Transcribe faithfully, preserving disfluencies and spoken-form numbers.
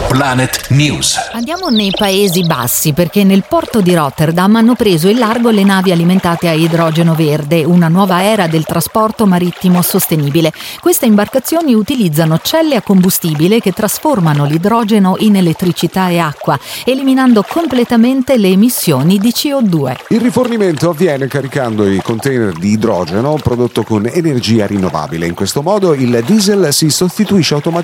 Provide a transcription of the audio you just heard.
Planet News. Andiamo nei Paesi Bassi perché nel porto di Rotterdam hanno preso il largo le navi alimentate a idrogeno verde, una nuova era del trasporto marittimo sostenibile. Queste imbarcazioni utilizzano celle a combustibile che trasformano l'idrogeno in elettricità e acqua, eliminando completamente le emissioni di C O due. Il rifornimento avviene caricando i container di idrogeno prodotto con energia rinnovabile. In questo modo il diesel si sostituisce automaticamente